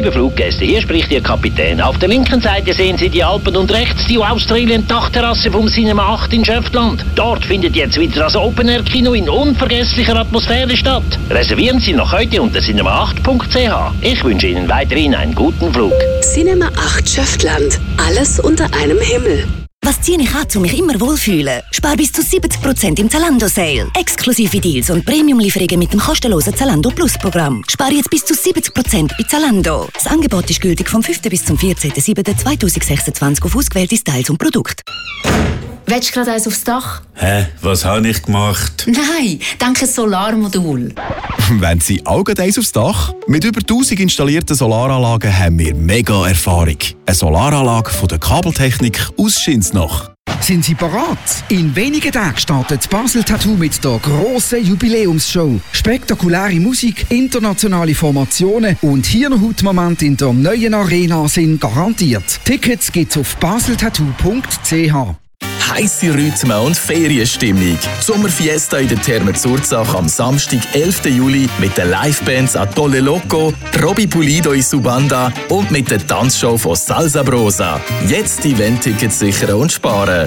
Liebe Fluggäste, hier spricht Ihr Kapitän. Auf der linken Seite sehen Sie die Alpen und rechts die Australien-Dachterrasse vom Cinema 8 in Schöftland. Dort findet jetzt wieder das Open-Air-Kino in unvergesslicher Atmosphäre statt. Reservieren Sie noch heute unter cinema8.ch. Ich wünsche Ihnen weiterhin einen guten Flug. Cinema 8 Schöftland. Alles unter einem Himmel. Was ziehe ich an, um mich immer wohlfühlen? Spar bis zu 70% im Zalando-Sale. Exklusive Deals und Premium-Lieferungen mit dem kostenlosen Zalando Plus-Programm. Spar jetzt bis zu 70% bei Zalando. Das Angebot ist gültig vom 5. bis zum 14.07.2026 auf ausgewählte Styles und Produkte. Willst du gerade eins aufs Dach? Hä? Was habe ich gemacht? Nein, danke Solarmodul. Wenn Sie auch gerade eins aufs Dach? Mit über 1000 installierten Solaranlagen haben wir mega Erfahrung. Eine Solaranlage von der Kabeltechnik aus Schinsnach. Sind Sie bereit? In wenigen Tagen startet Basel Tattoo mit der grossen Jubiläumsshow. Spektakuläre Musik, internationale Formationen und Hirnhautmomente in der neuen Arena sind garantiert. Tickets gibt's auf baseltattoo.ch. Heisse Rhythmen und Ferienstimmung. Die Sommerfiesta in der Therme Zurzach am Samstag, 11. Juli mit den Livebands Atolle Loco, Robby Pulido in Subanda und mit der Tanzshow von Salsa Brosa. Jetzt die Event-Tickets sichern und sparen.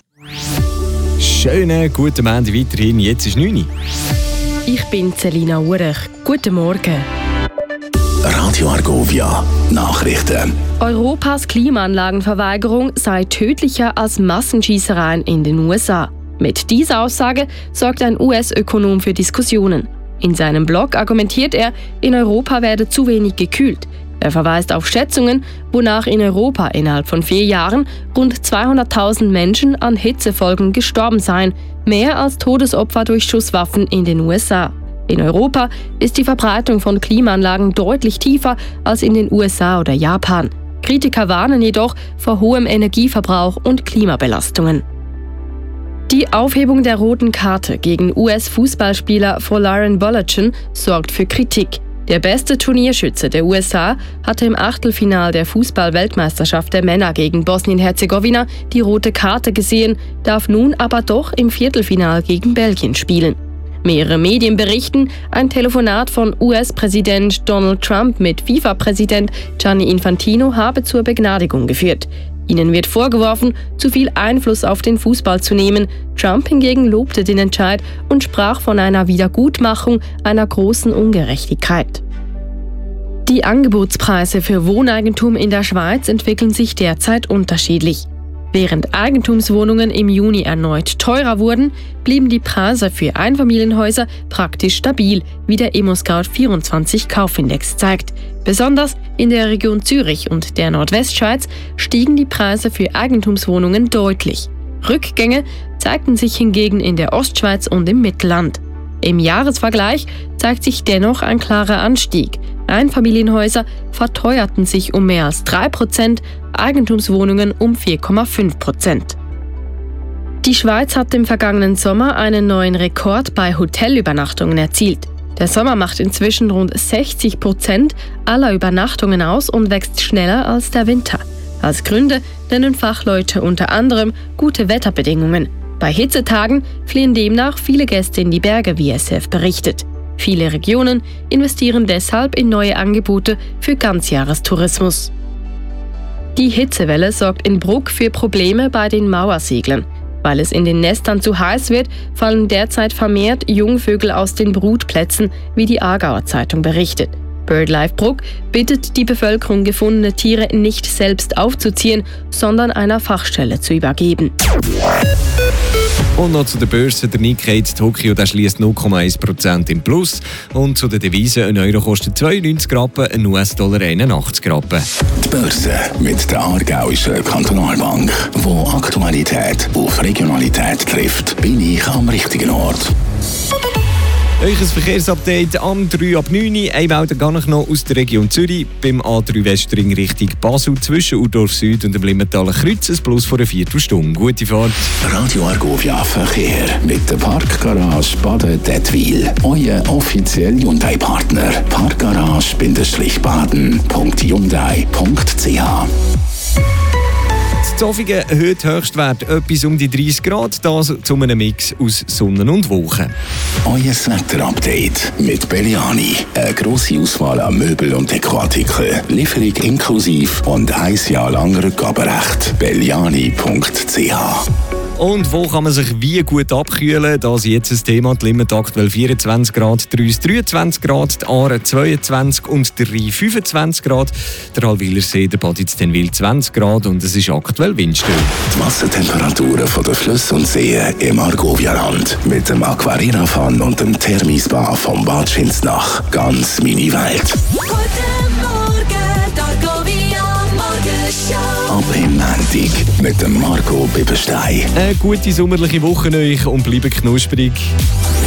Schönen guten Abend weiterhin. Jetzt ist 9 Uhr. Ich bin Selina Urech. Guten Morgen. Radio Argovia Nachrichten. Europas Klimaanlagenverweigerung sei tödlicher als Massenschießereien in den USA. Mit dieser Aussage sorgt ein US-Ökonom für Diskussionen. In seinem Blog argumentiert er, in Europa werde zu wenig gekühlt. Er verweist auf Schätzungen, wonach in Europa innerhalb von 4 Jahren rund 200.000 Menschen an Hitzefolgen gestorben seien, mehr als Todesopfer durch Schusswaffen in den USA. In Europa ist die Verbreitung von Klimaanlagen deutlich tiefer als in den USA oder Japan. Kritiker warnen jedoch vor hohem Energieverbrauch und Klimabelastungen. Die Aufhebung der roten Karte gegen US-Fußballspieler Folarin Balogun sorgt für Kritik. Der beste Turnierschütze der USA hatte im Achtelfinal der Fußball-Weltmeisterschaft der Männer gegen Bosnien-Herzegowina die rote Karte gesehen, darf nun aber doch im Viertelfinal gegen Belgien spielen. Mehrere Medien berichten, ein Telefonat von US-Präsident Donald Trump mit FIFA-Präsident Gianni Infantino habe zur Begnadigung geführt. Ihnen wird vorgeworfen, zu viel Einfluss auf den Fußball zu nehmen. Trump hingegen lobte den Entscheid und sprach von einer Wiedergutmachung einer großen Ungerechtigkeit. Die Angebotspreise für Wohneigentum in der Schweiz entwickeln sich derzeit unterschiedlich. Während Eigentumswohnungen im Juni erneut teurer wurden, blieben die Preise für Einfamilienhäuser praktisch stabil, wie der ImmoScout24 Kaufindex zeigt. Besonders in der Region Zürich und der Nordwestschweiz stiegen die Preise für Eigentumswohnungen deutlich. Rückgänge zeigten sich hingegen in der Ostschweiz und im Mittelland. Im Jahresvergleich zeigt sich dennoch ein klarer Anstieg. Einfamilienhäuser verteuerten sich um mehr als 3%, Eigentumswohnungen um 4,5%. Die Schweiz hat im vergangenen Sommer einen neuen Rekord bei Hotelübernachtungen erzielt. Der Sommer macht inzwischen rund 60% aller Übernachtungen aus und wächst schneller als der Winter. Als Gründe nennen Fachleute unter anderem gute Wetterbedingungen. Bei Hitzetagen fliehen demnach viele Gäste in die Berge, wie SRF berichtet. Viele Regionen investieren deshalb in neue Angebote für Ganzjahrestourismus. Die Hitzewelle sorgt in Bruck für Probleme bei den Mauerseglern. Weil es in den Nestern zu heiß wird, fallen derzeit vermehrt Jungvögel aus den Brutplätzen, wie die Aargauer Zeitung berichtet. BirdLife Bruck bittet die Bevölkerung, gefundene Tiere nicht selbst aufzuziehen, sondern einer Fachstelle zu übergeben. Und noch zu den Börsen. Der Nikkei Tokio schließt 0,1% im Plus. Und zu den Devisen: ein Euro kostet 92 Rappen, ein US-Dollar 81 Rappen. Die Börse mit der Aargauischen Kantonalbank, wo Aktualität auf Regionalität trifft, bin ich am richtigen Ort. Euch ein Verkehrsupdate am 3 ab 9 Uhr. Eine Meldung kann ich noch aus der Region Zürich. Beim A3 Westring Richtung Basel zwischen Urdorf Süd und dem Limmentaler Kreuz ein Plus von einer Viertelstunde. Gute Fahrt. Radio Argovia Verkehr mit der Parkgarage Baden-Dettwil. Euer offizieller Hyundai-Partner. Parkgarage-baden.hyundai.ch. Zofingen heute Höchstwert etwas um die 30 Grad, das zu einem Mix aus Sonne und Wolken. Euer Wetter-Update mit Belliani. Eine grosse Auswahl an Möbel- und Dekoartikeln. Lieferung inklusiv und 1 Jahr lang Rückgaberecht. belliani.ch. Und wo kann man sich wie gut abkühlen? Das ist jetzt ein Thema. Die Limmat aktuell 24 Grad, der Reuss 23 Grad, die Aare 22 und der Rhein 25 Grad. Der Allwilersee, der Baditz Tenwil 20 Grad und es ist aktuell windstill. Die Wassertemperaturen von den Flüssen und Seen im Argovia-Land. Mit dem Aquarina-Fan und dem Thermispa vom Bad Schinsnach. Ganz meine Welt. Ab im Montag mit dem Marco Bibberstein. Eine gute sommerliche Woche euch und bleibt knusprig.